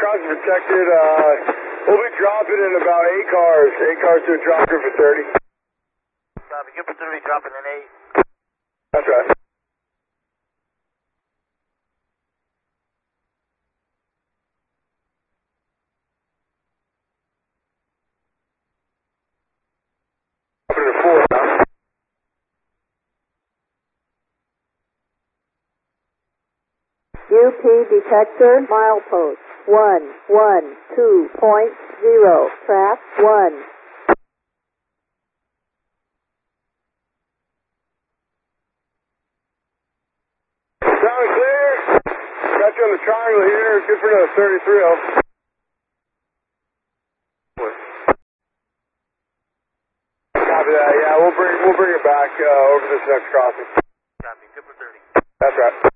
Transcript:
crossing detected. We'll be dropping in about 8 cars. 8 cars to a drop group for 30. Copy, good for 30, dropping in 8. That's right. Dropping to 4 now. UP detector, milepost 112.0, trap 1. Sound clear. Got you on the triangle here. Good for another 33. Copy that. Yeah, we'll bring it back over this next crossing. Copy, good for 30. That's right.